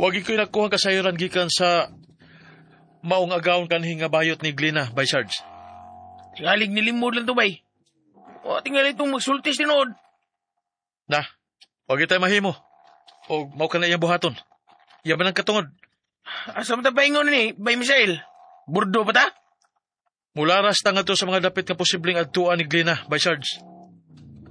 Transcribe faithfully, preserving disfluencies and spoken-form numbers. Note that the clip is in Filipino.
Wagi ko'y nakuha kasayran gikan sa maong agawon kanhi nga bayot ni Glina, by Sarge. Tingalig nilimod lang to, bay. O, tingalig itong magsultis tinood. Na, wagi tayo mahimo. O, mau ka na iyang buhaton. Yaman ang katungod. Asa mo ta paingon ni, bay Misael? Burdo pa ta? Mularas ta nga to sa mga dapit nga posibleng agtuan ni Glina, by Sarge.